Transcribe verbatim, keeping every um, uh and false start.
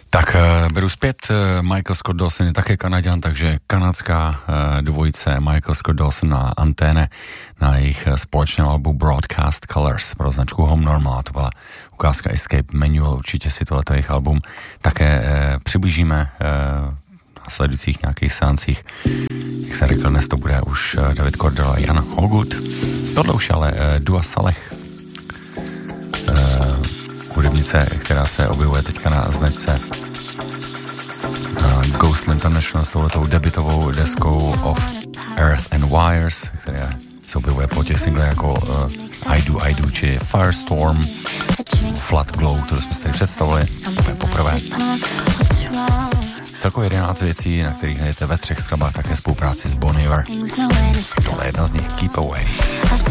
Tak beru zpět, Michael Scott Dawson je také Kanaďan, takže kanadská dvojice Michael Scott Dawson na Anténe na jejich společném albu Broadcast Colors pro značku Home Normal. To byla ukázka Escape Manual, určitě si tohleto jejich album také přiblížíme na sledujících nějakých seancích. Jak jsem řekl, dnes to bude už David Cordell a Jan Holgood. Tohle už ale Dua Saleh, hudebnice, která se objevuje teďka na značce uh, Ghostly International s touhletou debutovou deskou Of Earth and Wires, která se objevuje po těch singlech jako uh, I Do, I Do, či Firestorm, Flood Glow, kterou jsme si tady představili, to je poprvé. Celkově jedenáct věcí, na kterých najdete ve třech skladbách také spolupráci s Bon Iver. Tohle je jedna z nich, Keep Away.